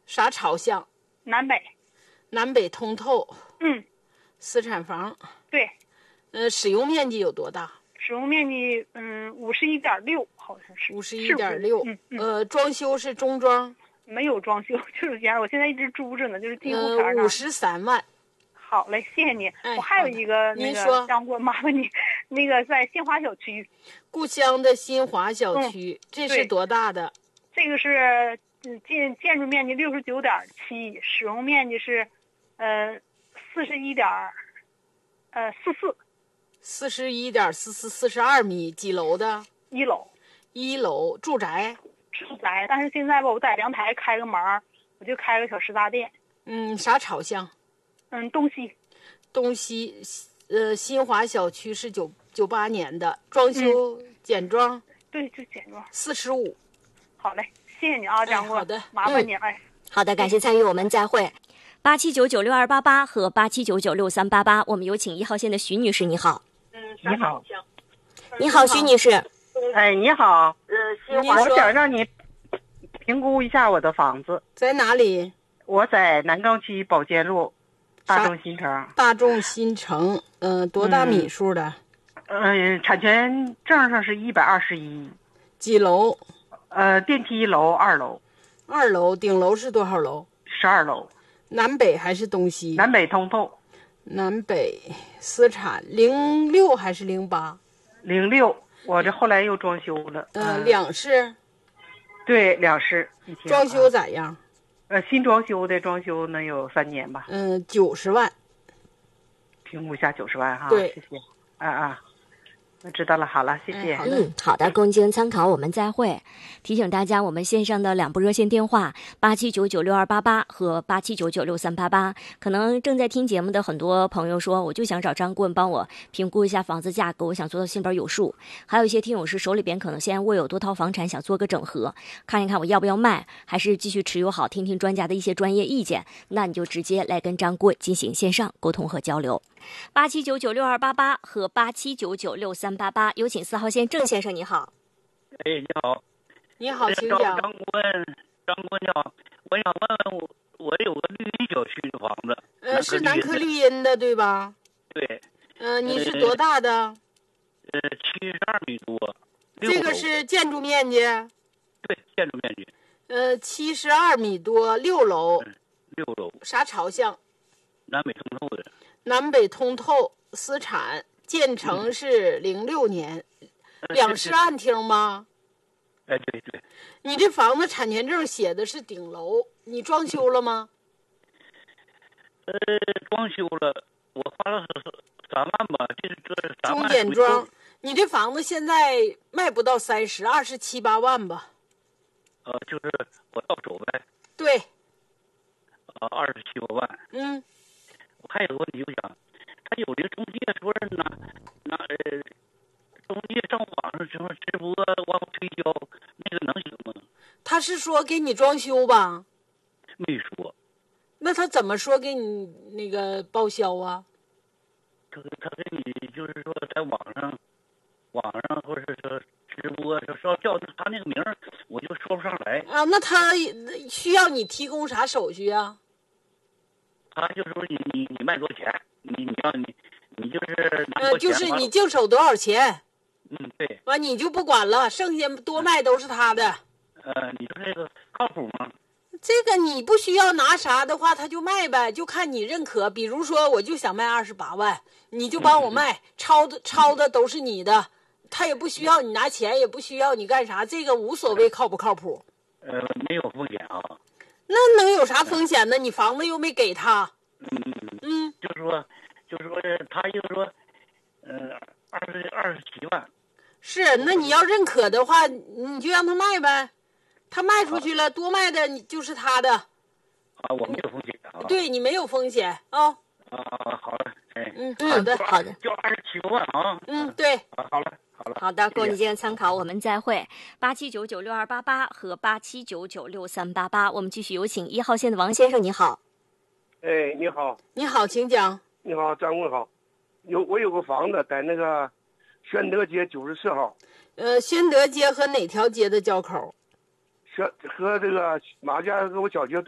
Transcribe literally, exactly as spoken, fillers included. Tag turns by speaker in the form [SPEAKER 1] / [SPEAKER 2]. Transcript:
[SPEAKER 1] 啥朝向？
[SPEAKER 2] 南北。
[SPEAKER 1] 南北通透。
[SPEAKER 2] 嗯，
[SPEAKER 1] 私产房。
[SPEAKER 2] 对。
[SPEAKER 1] 呃，使用面积有多大？
[SPEAKER 2] 使用面积嗯五十一点六，好像是。
[SPEAKER 1] 五十一点六。
[SPEAKER 2] 嗯嗯。
[SPEAKER 1] 呃，装修是中装？
[SPEAKER 2] 没有装修，就是家，我现在一直租着呢，就是进户
[SPEAKER 1] 呃，五十三万。
[SPEAKER 2] 好嘞，谢谢你。
[SPEAKER 1] 哎、
[SPEAKER 2] 我还有一个那个张过，麻烦你，那个在新华小区。
[SPEAKER 1] 故乡的新华小区，嗯、这是多大的？
[SPEAKER 2] 这个是建建筑面积六十九点七，使用面积是，呃，四十一点，呃，四四。
[SPEAKER 1] 四十一点四四，四十二米，几楼的？
[SPEAKER 2] 一楼。
[SPEAKER 1] 一楼住宅。
[SPEAKER 2] 住宅，但是现在吧，我在阳台开个门，我就开个小食杂店。
[SPEAKER 1] 嗯，啥朝向？
[SPEAKER 2] 嗯，东西。
[SPEAKER 1] 东西，呃，新华小区是九九八年的，装修、嗯、简装。
[SPEAKER 2] 对，就简装。
[SPEAKER 1] 四十五。
[SPEAKER 2] 好嘞，谢谢你啊，张过、
[SPEAKER 1] 哎。好的，
[SPEAKER 2] 麻烦你、嗯、哎。
[SPEAKER 3] 好的，感谢参与，我们再会。八七九九六二八八和八七九九六三八八，我们有请一号线的徐女士，你好。
[SPEAKER 2] 嗯，
[SPEAKER 4] 你好。
[SPEAKER 3] 你好，徐女士。
[SPEAKER 4] 哎，你好。
[SPEAKER 2] 呃，新华。
[SPEAKER 4] 我想让你评估一下我的房子
[SPEAKER 1] 在哪里？
[SPEAKER 4] 我在南岗区保监路，大众新城。
[SPEAKER 1] 大众新城，嗯、呃，多大米数的？
[SPEAKER 4] 嗯、呃，产权证上是一百二十一。
[SPEAKER 1] 几楼？
[SPEAKER 4] 呃，电梯楼二楼。
[SPEAKER 1] 二楼，顶楼是多少楼？
[SPEAKER 4] 十二楼。
[SPEAKER 1] 南北还是东西？
[SPEAKER 4] 南北通透。
[SPEAKER 1] 南北私产零六还是零八？
[SPEAKER 4] 零六，我这后来又装修了。
[SPEAKER 1] 呃，嗯、两室。
[SPEAKER 4] 对，两室。
[SPEAKER 1] 装修咋样？
[SPEAKER 4] 呃，新装修的，装修能有三年吧。
[SPEAKER 1] 嗯，九十万。
[SPEAKER 4] 评估一下九十万哈。
[SPEAKER 1] 对，
[SPEAKER 4] 谢谢。啊啊。那知道了，好了，谢谢。
[SPEAKER 3] 哎、嗯，好的，供经参考，我们再会。提醒大家，我们线上的两部热线电话八七九九六二八八和八七九九六三八八，可能正在听节目的很多朋友说，我就想找张顾问帮我评估一下房子价格，我想做到心本有数。还有一些听友是手里边可能现在握有多套房产，想做个整合，看一看我要不要卖，还是继续持有好，听听专家的一些专业意见，那你就直接来跟张顾问进行线上沟通和交流。八七九九六二八八和八七九九六三八八，有请四号线郑先生，你好。
[SPEAKER 5] 哎，你好。
[SPEAKER 1] 你好，请讲。
[SPEAKER 5] 张顾问，张顾问你好，我想问问我，我有个绿荫小区的房子。
[SPEAKER 1] 呃，是南科绿荫的，对吧？
[SPEAKER 5] 对。
[SPEAKER 1] 呃，你是多大的？
[SPEAKER 5] 呃，七十二米多。
[SPEAKER 1] 这个是建筑面积？
[SPEAKER 5] 对，建筑面积。
[SPEAKER 1] 呃，七十二米多，六楼。
[SPEAKER 5] 嗯、六楼。
[SPEAKER 1] 啥朝向？
[SPEAKER 5] 南北通透的。
[SPEAKER 1] 南北通透，私产，建成是零六年，
[SPEAKER 5] 嗯、
[SPEAKER 1] 两室暗厅吗？
[SPEAKER 5] 哎，对对。
[SPEAKER 1] 你这房子产权证写的是顶楼，你装修了吗？
[SPEAKER 5] 呃，装修了，我花了三万吧，这这三万。
[SPEAKER 1] 中简装，你这房子现在卖不到三十，二十七八万吧？
[SPEAKER 5] 呃，就是我到手呗。
[SPEAKER 1] 对。
[SPEAKER 5] 啊，二十七多万。
[SPEAKER 1] 嗯。
[SPEAKER 5] 我还有个问题，我想，他有的中介说是拿拿呃，中介上网上什么直播往推销，那个能行吗？
[SPEAKER 1] 他是说给你装修吧？
[SPEAKER 5] 没说。
[SPEAKER 1] 那他怎么说给你那个报销啊？
[SPEAKER 5] 他他给你就是说在网上，网上或者是说直播说说叫他那个名儿，我就说不上来
[SPEAKER 1] 啊。那他需要你提供啥手续啊？
[SPEAKER 5] 他就说你你你卖多少钱？你你要你你就是拿
[SPEAKER 1] 呃，就是你净手多少钱？
[SPEAKER 5] 嗯，对。
[SPEAKER 1] 完你就不管了，剩下多卖都是他的。
[SPEAKER 5] 呃，你说这个靠谱吗？
[SPEAKER 1] 这个你不需要拿啥的话，他就卖呗，就看你认可。比如说，我就想卖二十八万，你就帮我卖，超的超的都是你的，他也不需要你拿钱，也不需要你干啥，这个无所谓靠不靠谱。
[SPEAKER 5] 呃，没有风险啊。
[SPEAKER 1] 那能有啥风险呢？你房子又没给他。
[SPEAKER 5] 嗯嗯
[SPEAKER 1] 嗯，
[SPEAKER 5] 就是说，就是说，他就是说，呃，二十二十七万。
[SPEAKER 1] 是，那你要认可的话，你就让他卖呗。他卖出去了，啊、多卖的你就是他的。
[SPEAKER 5] 啊，我没有风险啊。
[SPEAKER 1] 对你没有风险啊。
[SPEAKER 5] 啊，好了，哎，
[SPEAKER 1] 嗯，好的，
[SPEAKER 3] 好的，
[SPEAKER 5] 就二十七多万啊。
[SPEAKER 1] 嗯，对。
[SPEAKER 5] 啊，好了。好了，
[SPEAKER 3] 好的，供你经参考，我们再会。八七九九六二八八和八七九九六三八八，我们继续有请一号线的王先生，你好。
[SPEAKER 6] 哎，你好。
[SPEAKER 1] 你好，请讲。
[SPEAKER 6] 你好，张顾问好。有我有个房子在那个宣德街九十四号。
[SPEAKER 1] 呃，宣德街和哪条街的交口？
[SPEAKER 6] 宣和这个马家和我小街对。